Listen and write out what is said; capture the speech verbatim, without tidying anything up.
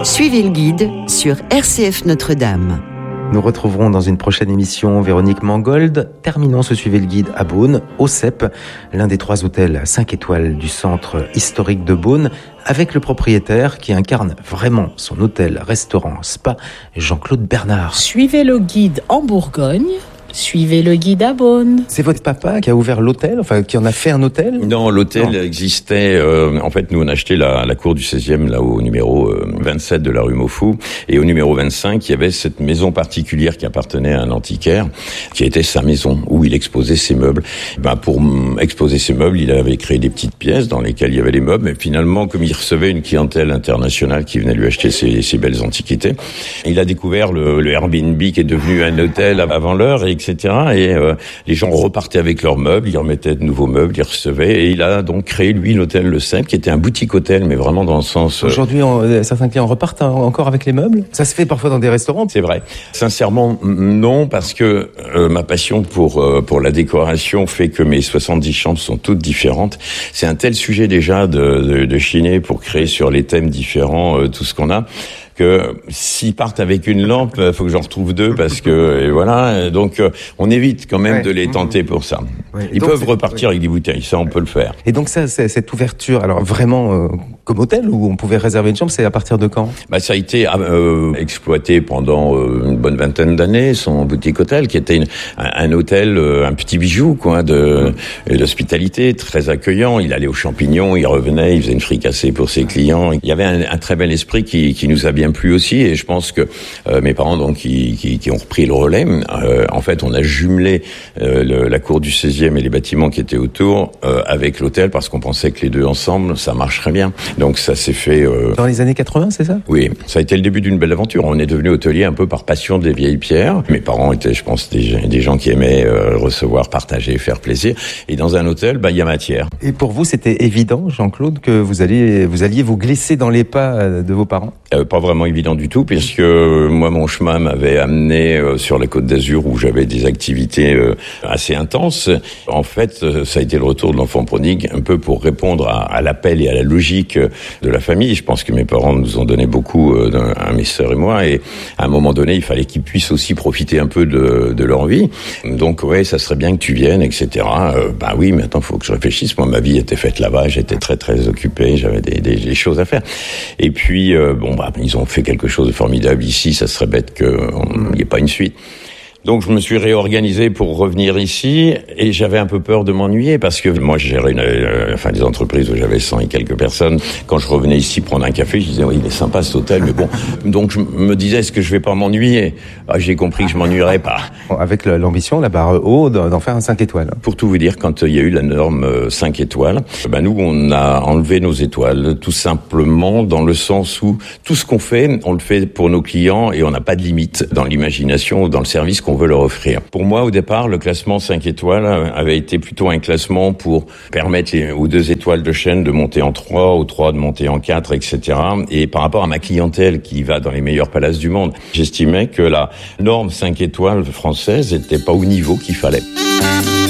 Suivez le guide sur R C F Notre-Dame. Nous retrouverons dans une prochaine émission Véronique Mangold. Terminons ce Suivez le guide à Beaune, au C E P, l'un des trois hôtels cinq étoiles du centre historique de Beaune, avec le propriétaire qui incarne vraiment son hôtel-restaurant spa, Jean-Claude Bernard. Suivez le guide en Bourgogne. Suivez le guide à Beaune. C'est votre papa qui a ouvert l'hôtel, enfin qui en a fait un hôtel ? Non, l'hôtel non. existait. Euh, en fait, nous on a acheté la, la cour du seizième, là au numéro euh, vingt-sept de la rue Maufou, et au numéro vingt-cinq, il y avait cette maison particulière qui appartenait à un antiquaire, qui était sa maison où il exposait ses meubles. Ben, pour m- exposer ses meubles, il avait créé des petites pièces dans lesquelles il y avait les meubles. Mais finalement, comme il recevait une clientèle internationale qui venait lui acheter ses, ses belles antiquités, il a découvert le, le Airbnb qui est devenu un hôtel avant l'heure, et et cetera. Et euh, les gens repartaient avec leurs meubles, ils remettaient de nouveaux meubles, ils recevaient. Et il a donc créé, lui, l'hôtel Le C E P, qui était un boutique-hôtel, mais vraiment dans le sens... Euh... Aujourd'hui, on, certains clients repartent encore avec les meubles ? Ça se fait parfois dans des restaurants ? C'est vrai. Sincèrement, non, parce que euh, ma passion pour euh, pour la décoration fait que mes soixante-dix chambres sont toutes différentes. C'est un tel sujet déjà de, de, de chiner pour créer sur les thèmes différents euh, tout ce qu'on a, que s'ils partent avec une lampe, il faut que j'en retrouve deux, parce que, et voilà, donc euh, on évite quand même ouais. de les tenter pour ça. Ouais. Ils donc, peuvent repartir ouais. avec des bouteilles, ça on peut le faire. Et donc ça, c'est, cette ouverture, alors vraiment euh, comme hôtel, où on pouvait réserver une chambre, c'est à partir de quand ? Bah, ça a été euh, exploité pendant euh, une bonne vingtaine d'années, son boutique-hôtel, qui était une, un, un hôtel, euh, un petit bijou, quoi, de, mmh. d'hospitalité, très accueillant. Il allait aux champignons, il revenait, il faisait une fricassée pour ses clients. Il y avait un, un très bel esprit qui, qui nous a bien plu aussi, et je pense que euh, mes parents, donc, qui, qui, qui ont repris le relais, euh, en fait, on a jumelé euh, le, la cour du seizième et les bâtiments qui étaient autour euh, avec l'hôtel, parce qu'on pensait que les deux ensemble, ça marcherait bien. Donc ça s'est fait... Euh... Dans les années quatre-vingts, c'est ça ? Oui, ça a été le début d'une belle aventure. On est devenu hôtelier un peu par passion des vieilles pierres. Mes parents étaient, je pense, des, des gens qui aimaient euh, recevoir, partager, faire plaisir. Et dans un hôtel, bah, il y a matière. Et pour vous, c'était évident, Jean-Claude, que vous alliez vous, alliez vous glisser dans les pas de vos parents ? euh, Pas vraiment évident du tout, puisque euh, moi, mon chemin m'avait amené euh, sur la Côte d'Azur, où j'avais des activités euh, assez intenses. En fait, euh, ça a été le retour de l'enfant prodigue, un peu pour répondre à, à l'appel et à la logique de la famille. Je pense que mes parents nous ont donné beaucoup, euh, à mes sœurs et moi, et à un moment donné, il fallait qu'ils puissent aussi profiter un peu de, de leur vie. Donc, ouais, ça serait bien que tu viennes, et cetera. Euh, bah oui, mais attends, faut que je réfléchisse. Moi, ma vie était faite là-bas, j'étais très très occupé, j'avais des, des, des choses à faire. Et puis, euh, bon, bah, ils ont fait quelque chose de formidable ici. Ça serait bête qu'il n'y ait pas une suite. Donc je me suis réorganisé pour revenir ici, et j'avais un peu peur de m'ennuyer, parce que moi je gérais une, euh, enfin des entreprises où j'avais cent et quelques personnes. Quand je revenais ici prendre un café, je disais oui, il est sympa cet hôtel, mais bon. Donc je me disais, est-ce que je vais pas m'ennuyer ? Ah, j'ai compris que je m'ennuierais pas. Avec l'ambition, la barre haute, d'en faire un cinq étoiles. Pour tout vous dire, quand il y a eu la norme cinq étoiles, ben nous on a enlevé nos étoiles, tout simplement dans le sens où tout ce qu'on fait, on le fait pour nos clients, et on n'a pas de limite dans l'imagination ou dans le service qu'on on veut leur offrir. Pour moi, au départ, le classement cinq étoiles avait été plutôt un classement pour permettre les, aux deux étoiles de chaîne de monter en trois, aux trois de monter en quatre, et cetera. Et par rapport à ma clientèle qui va dans les meilleurs palaces du monde, j'estimais que la norme cinq étoiles française n'était pas au niveau qu'il fallait.